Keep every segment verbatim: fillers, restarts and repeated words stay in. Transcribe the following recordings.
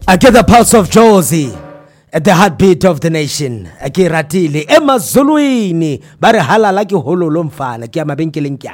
I get the pulse of Josie at the heartbeat of the nation. Ake ratile emazuluini bare halala ke hololo mfana ke mabenkeleng kya.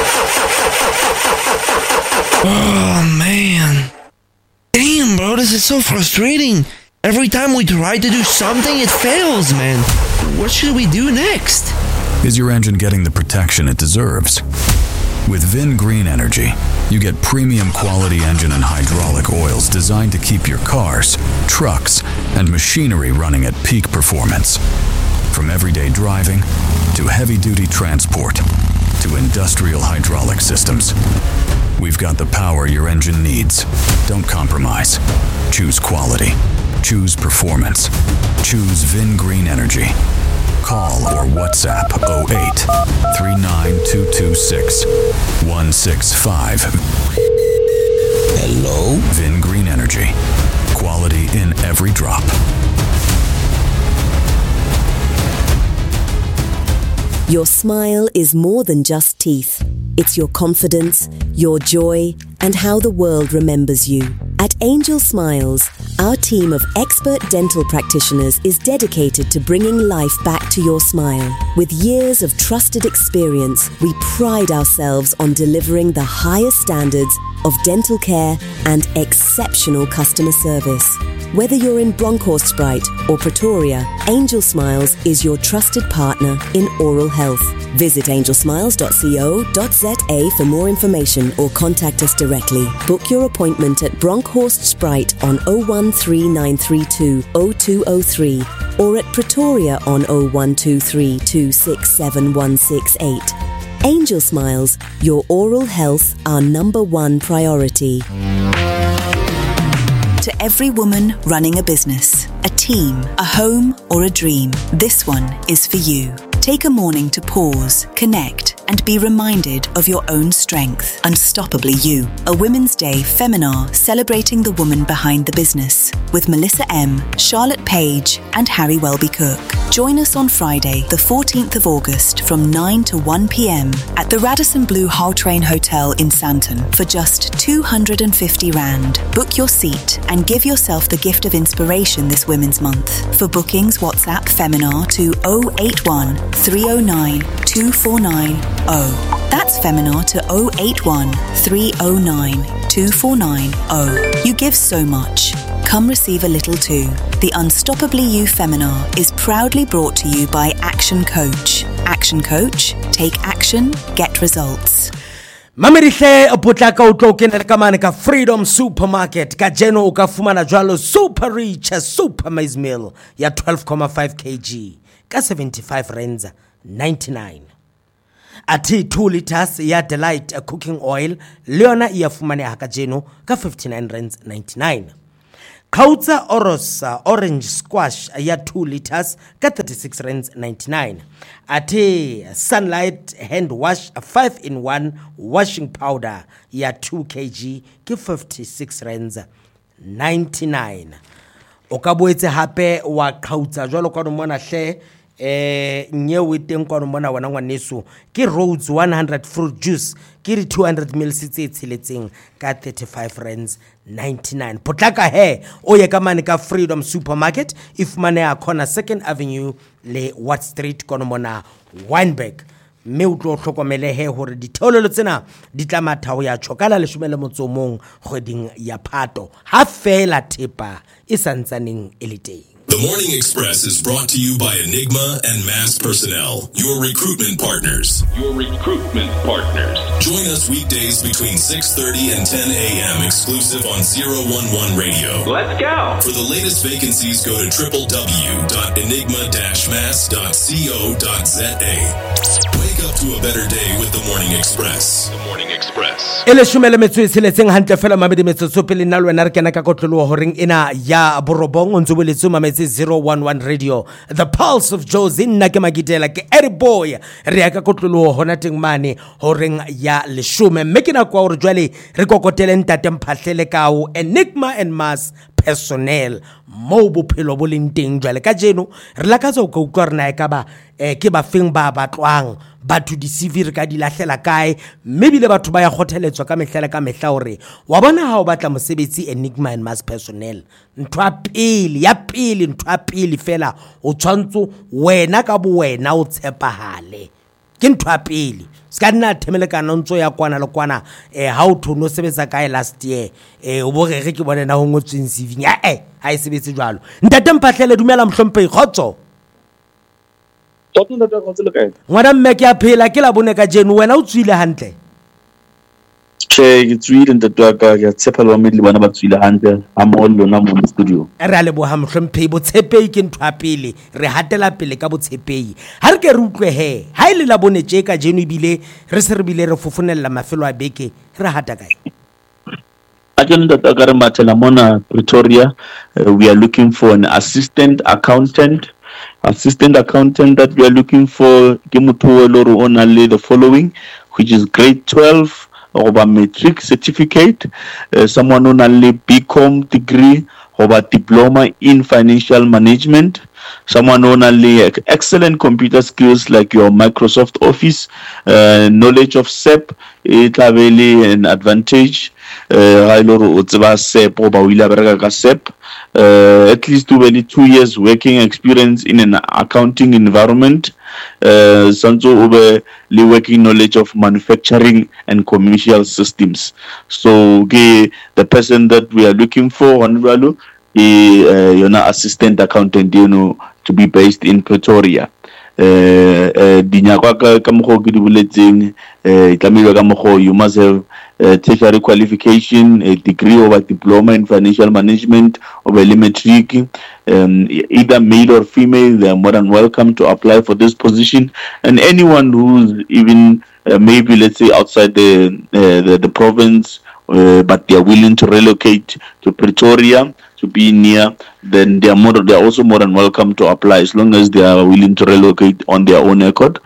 Oh man. Damn, bro, this is so frustrating. Every time we try to do something, it fails, man. What should we do next? Is your engine getting the protection it deserves? With Vin Green Energy, you get premium quality engine and hydraulic oils designed to keep your cars, trucks, and machinery running at peak performance. From everyday driving to heavy-duty transport to industrial hydraulic systems, we've got the power your engine needs. Don't compromise. Choose quality. Choose performance. Choose Vin Green Energy. Call or WhatsApp oh eight, three nine two two six, one six five. Hello? Vin Green Energy. Quality in every drop. Your smile is more than just teeth. It's your confidence, your joy, and how the world remembers you. At Angel Smiles, our team of expert dental practitioners is dedicated to bringing life back to your smile. With years of trusted experience, we pride ourselves on delivering the highest standards of dental care and exceptional customer service. Whether you're in Bronkhorst or Pretoria, Angel Smiles is your trusted partner in oral health. Visit angel smiles dot co dot za for more information or contact us directly. Book your appointment at Bronkhorst Sprite on oh one three nine three two oh two oh three or at Pretoria on oh one two three two six seven one six eight. Angel Smiles, your oral health, our number one priority. To every woman running a business, a team, a home, or a dream, this one is for you. Take a morning to pause, connect, and be reminded of your own strength. Unstoppably You, a Women's Day Feminar celebrating the woman behind the business with Melissa M, Charlotte Page, and Harry Welby Cook. Join us on Friday, the fourteenth of August from nine to one p.m. at the Radisson Blu Gautrain Hotel in Sandton for just two hundred fifty rand. Book your seat and give yourself the gift of inspiration this Women's Month. For bookings, WhatsApp Feminar to oh eight one three oh nine two four nine oh. That's Feminar to oh eight one three oh nine two four nine oh. You give so much. Come receive a little too. The Unstoppably You Feminar is proudly brought to you by Action Coach. Action Coach, take action, get results. Mamirihle oputlaka utlo kena ka mane ka Freedom Supermarket ka jeno o ka fumana jwalo Super Rich Super Maize Meal ya twelve point five kilograms ka seventy-five rands ninety-nine. Ati two liters ya Delight cooking oil leona ya fumane ka jeno ka fifty-nine rands ninety-nine. Kautza Orosa orange squash ya two liters ka thirty-six rands ninety-nine. Ate Sunlight hand wash five in one washing powder ya two kilograms ki fifty-six rands ninety-nine. Okaboetse hape wa kautza jwalo ka mona hle eh nyewe teng kwa mona wana ngwaneso ke Rhodes one hundred fruit juice ke two hundred milliliters tse tshiletseng ka thirty-five rands ninety-nine. Potlaka he o ye ka mane ka Freedom Supermarket if mane ya khona Second Avenue le Watt Street kono mona Wynberg. Me o tlo hlokomele he hore ditheolelo tsena di tla matha ho ya tshokala le shumele motsomong kgweding ya Phato ha fela thepa e santsaneng eliteng. The Morning Express is brought to you by Enigma and Mass Personnel, your recruitment partners. Your recruitment partners. Join us weekdays between six thirty and ten a.m. exclusive on zero one one Radio. Let's go. For the latest vacancies, go to w w w dot enigma dash mass dot co dot za. Wake up to a better day with The Morning Express. The Morning Express. Ele shumele metso e tshiletseng hantle fela mabedi metso tsopele nna lwena re kena ka kotlolo horeng ena ya borobong ntse boletso mametse zero one one Radio. The Pulse of Josie nna ke magidela ke Eddie Boy re ya ka kotlolo hona teng mane horeng ya leshume mme ke na kwa hore jwale re kokotele ntate mphahlele ka o Enigma and Mass personnel mo bophelo bo leng teng jwale ka jeno re la ka tsa go utlwa rena e ka ba eh, ke ba feng ba batlwang batho di-C V re ka di lahlela kae mme bile batho ba ya kgotheletswa ka mehla ka mehla hore wa bona ha o batla mosebetsi Enigma and Mars personnel ntho ya pele ya pele ntho ya pele fela o tshwantso wena ka bo wena o tshepahale ke ntho ya pele ska nna themele ka nontso ya kwana le kwana eh ha o thono sebetsa kae last year eh o bo re re ke bona na ho ngotsweng C V ya eh ha e sebetse jwalo ntate Mpahlele dumela mhlompe khotso tota ntate go tsela kae ngwana mme ke a phela ke la bone ka jeno wena o tswile hantle che ke tswile ntate ka ke tshepa le le bana ba tswile hantle a mo lona mo studio re a le bo ha mhlompe bo tshepehi ke ntho ya pele re hatela pele ka bo tshepehi ha re ke re utlwe he ha ile la bone tje ka jeno ibile re se re bile re fofonella mafelo a beke re hata kae Agenda Tagara Matela Mona, Pretoria. Uh, we are looking for an assistant accountant. Assistant accountant that we are looking for, only the following, which is grade twelve or a matric certificate, uh, someone on only B Com degree or a diploma in financial management, someone on only excellent computer skills like your Microsoft Office, uh, knowledge of S A P, it's really an advantage. Uh, S A P, uh, at least two, two years working experience in an accounting environment. Uh, Sanso over working knowledge of manufacturing and commercial systems. So, okay, the person that we are looking for, Honorable, is uh, you know, assistant accountant, you know, to be based in Pretoria. Uh, uh, you must have a tertiary qualification, a degree or a diploma in financial management or a matric, um, either male or female. They are more than welcome to apply for this position. And anyone who's even uh, maybe, let's say, outside the uh, the, the province, uh, but they are willing to relocate to Pretoria to be near, then they are more. They are also more than welcome to apply as long as they are willing to relocate on their own accord.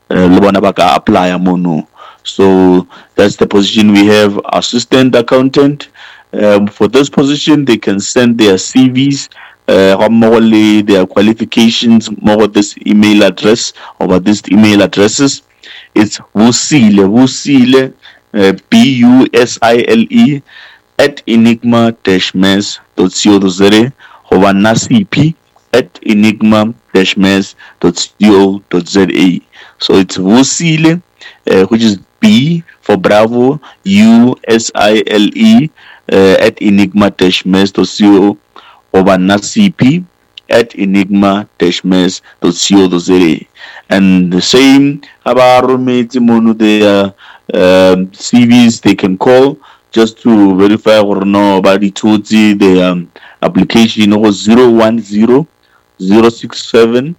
Uh, apply mono. So that's the position we have, assistant accountant. Um, for this position, they can send their C Vs, uh, more their qualifications, more this email address, or this email addresses. It's Busile, Busile, uh, B U S I L E, at enigma dash mes dot co dot za, or Nasipi at enigma dash mes dot co dot za. So it's Busile, uh, which is B for Bravo, U S I L E, uh, at enigma dash mes dot co, over Nasipi at enigma dash mes dot co dot za. And the same about their um, C Vs they can call just to verify or know about the Tutsi, the um, application was zero one zero zero six seven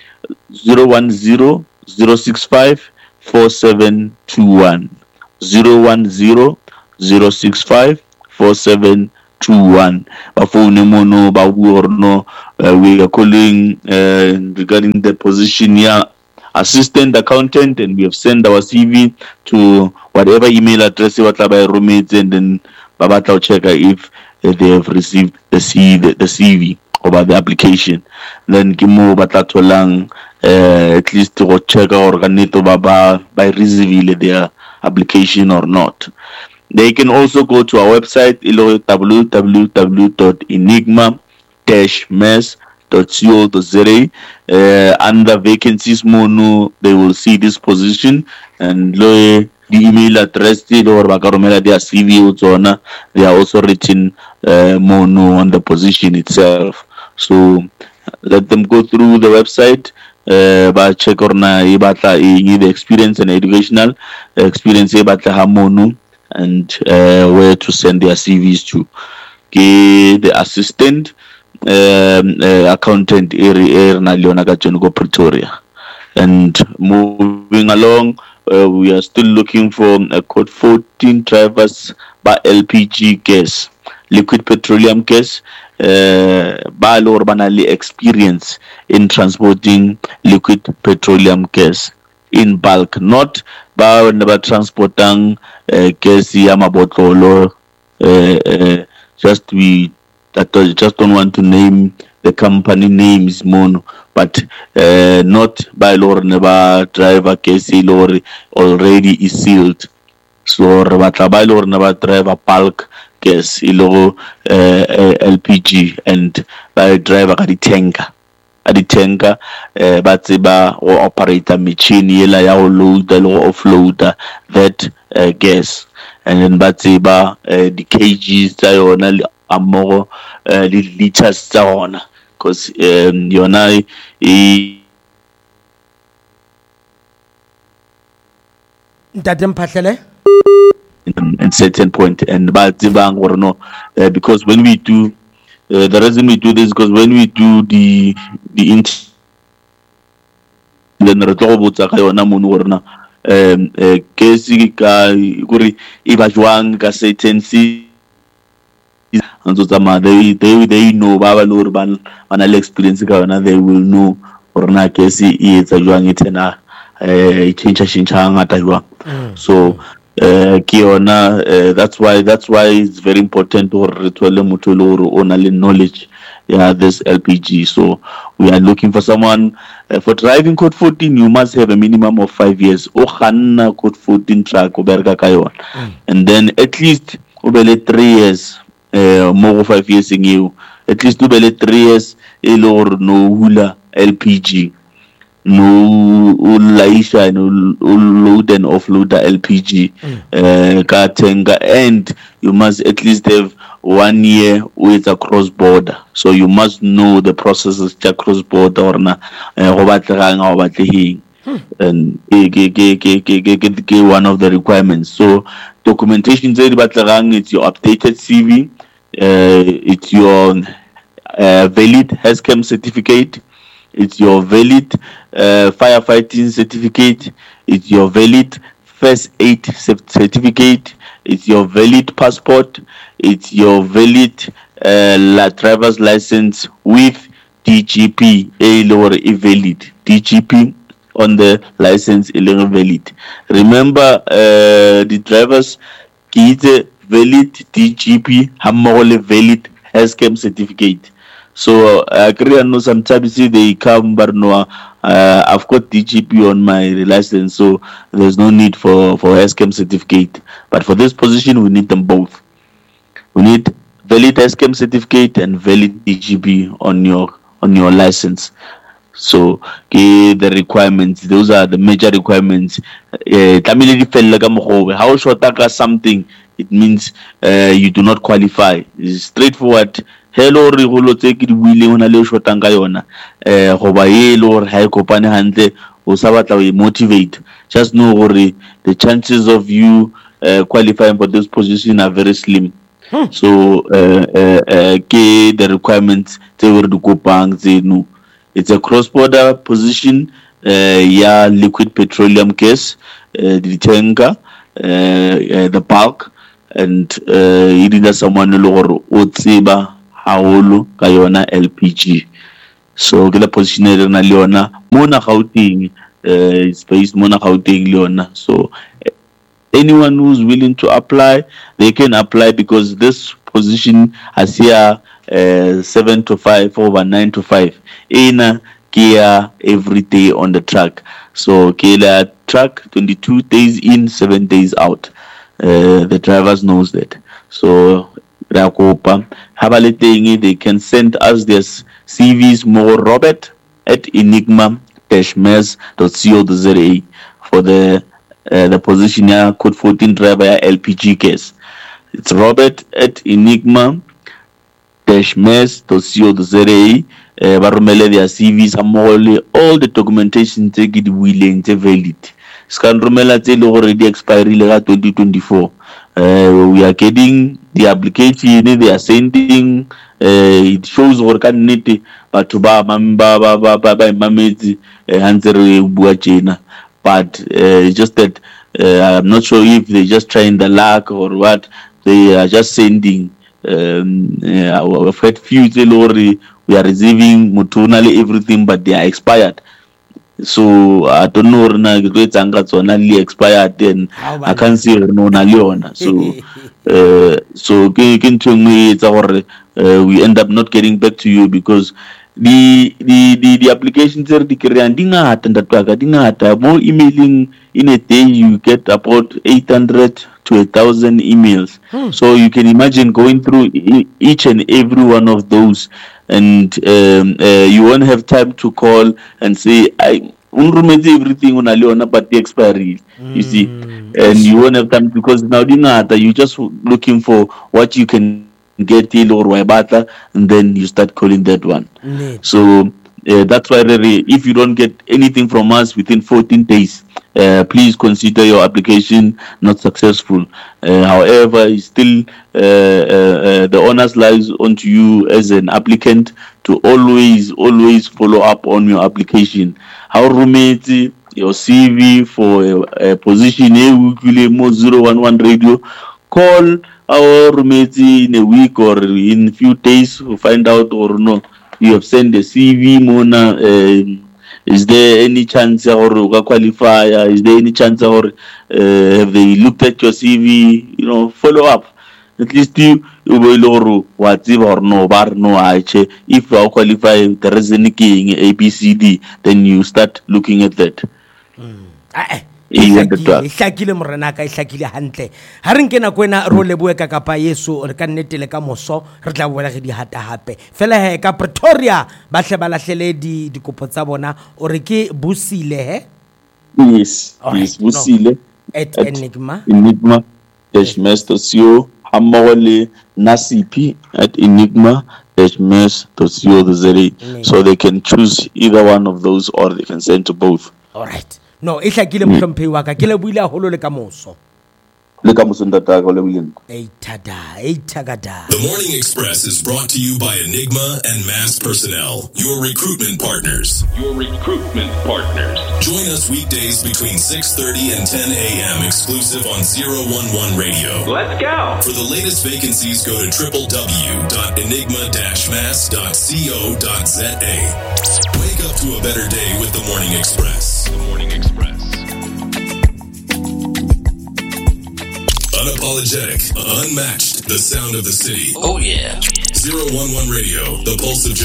zero one zero zero six five four seven two one zero one zero zero six five four seven two one. Mono or no, uh, we are calling uh, regarding the position here, assistant accountant, and we have sent our C V to whatever email address what by roommates, and then Baba check if uh, they have received the C the, the C V about the application. Then Kimo Batatolang uh, at least to check or Ganito Baba by receiving their application or not. They can also go to our website w w w dot enigma dash mes dot co dot za. Uh, under vacancies mono, they will see this position, and the email address or bakaromela their C V they are also written uh, mono on the position itself. So let them go through the website. Uh, but check or na ibata the experience and educational experience ibata hamono, and uh, where to send their C Vs to. Okay, the assistant um, uh, accountant area na Leona Gajongo Pretoria. And moving along, uh, we are still looking for a code fourteen drivers by L P G gas, liquid petroleum gas. Uh, by banally experience in transporting liquid petroleum gas in bulk, not by never transporting uh, gas ya mabotolo, uh, uh, just we that I just don't want to name the company names mono, but uh, not by lor never driver case lorry already is sealed. So rebatla ba lor never driver bulk gas ilo uh, L P G and by driver ka di tanker a di tanker uh, ba tseba o operator machine yela ya go load le go offload that uh, gas, and then ba tseba uh, di kgs tsa yona le amogo uh, le liters tsa yona, because um, yona e Ntate Mphahlele in certain point, and but or no, uh, because when we do uh, the reason we do this, because when we do the the int then re tlo botsa ka yona mono gorna um case ka gore e ba jwang ka certain si and so they they they know ba ba lor ban bana experience ka yona, they will know gorna case e etsa jwang etena eh change change ngata jwang. So Uh, Kiona, uh, that's why that's why it's very important to ritual mutolo only knowledge. Yeah, this L P G. So we are looking for someone uh, for driving code fourteen. You must have a minimum of five years. Ohanna code fourteen track oberga kayon, and then at least ubele three years. Uh, more five years in you. At least ubele three years. Elor no hula L P G. No laisha no load and offload the L P G uh, katenga, and you must at least have one year with a cross border, so you must know the processes to cross border or na and one of the requirements. So documentation it's your updated C V, uh, it's your uh, valid HESCAM certificate, it's your valid uh, firefighting certificate, it's your valid first aid certificate, it's your valid passport, it's your valid uh, driver's license with D G P, a lower valid D G P on the license is valid. Remember, uh, the drivers get valid D G P, hamole valid HESCAM certificate. So I agree. I know sometimes they come, but no, uh, I've got D G P on my license, so there's no need for for HESCAM certificate. But for this position, we need them both. We need valid HESCAM certificate and valid D G P on your on your license. So okay, the requirements, those are the major requirements. Uh, how short something, it means uh, you do not qualify. It's straightforward. Hello, Rigolo take it willing on a little shotanga yona. Uh, Hobaye or high company hante or Sabata we motivate. Just know worry, the chances of you uh, qualifying for this position are very slim. Hmm. So, uh, uh, uh, the requirements they were to go bank, they know. It's a cross-border position, uh, yeah, liquid petroleum gas, uh, the tanker, uh, uh, the bulk, and uh, it is someone who otsiba haolo kayona L P G. So the position is na leona mona Gauteng, uh, it's based mona Gauteng leona. So anyone who's willing to apply, they can apply, because this position has here uh, seven to five over nine to five. In Kia every day on the track. So Kia track twenty-two days in, seven days out. Uh, the drivers knows that. So Rakopa Habaleting, they can send us their C Vs more Robert at enigma dash mes dot co dot za for the uh, the position here, code fourteen driver L P G case. It's Robert at enigma dash mes dot co dot za. Uh, baromele their C Vs amole all the documentation take it willing to valid. Scan romela tse le already expired le twenty twenty-four. Uh, we are getting the application they are sending. Uh, it shows gore ka nnete batho ba mamba ba ba ba ba mametse hantsere bua tjena, but uh, just that uh, I'm not sure if they just trying the luck or what. They are just sending. Um, uh, I've had few tell we are receiving mutunally everything, but they are expired. So I don't know na great anga only expired, then I can't see no na leona. So uh, so can to me it's our uh, we end up not getting back to you because the the the, the applications are the more emailing in a day. You get about eight hundred to a thousand emails. Hmm. So you can imagine going through e- each and every one of those, and um, uh, you won't have time to call and say I everything on Leona but the expiry. Mm. You see, and you won't have time because now you're just looking for what you can get till or Waibata, and then you start calling that one. Mm. So uh, that's why really, if you don't get anything from us within fourteen days, uh, please consider your application not successful. Uh, however, it's still uh, uh, uh, the onus lies onto you as an applicant to always, always follow up on your application. How roommates your C V for a, a position a zero one one radio, call our roommates in a week or in a few days to find out or no you have sent a C V Mona. Uh, is there any chance or qualify? Is there any chance or uh, have they looked at your C V? You know, follow up. At least you will whatever or no bar no if you qualify there is any king A B C D, then you start looking at that. Mm. Ihlakile morenaka ihlakile hantle ha re nke nako ena ro leboe ka kapa Yesu re ka nnetele ka moso re tla boela ge di hata hape fela he ka Pretoria ba hle ba lahlele di dikopo tsa bona o re ke Busile he yes right. Yes Busile no. at, at Enigma Enigma dash master C O hamole Nasipi at Enigma dash master C O the Z A, so they can choose either one of those or they can send to both. All right. No, e hlakile mohlomphei wa ka ke le buile haholo le ka moso. Le ka moso ntata ka le buile. Eitada, eitagada. The Morning Express is brought to you by Enigma and Mass Personnel, your recruitment partners. Your recruitment partners. Join us weekdays between six thirty and ten a.m. exclusive on zero one one Radio. Let's go. For the latest vacancies, go to w w w dot enigma dash mass dot co dot z a. Wake up to a better day with the Morning Express. The Morning Express. Unapologetic, unmatched, the sound of the city. Oh yeah. zero one one Radio, the pulse of